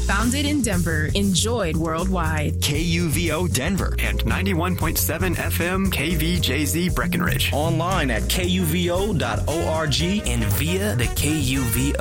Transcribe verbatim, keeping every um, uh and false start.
Founded in Denver, enjoyed worldwide. K U V O Denver and ninety-one point seven F M K V J Z Breckenridge. Online at K U V O dot org and via the K U V O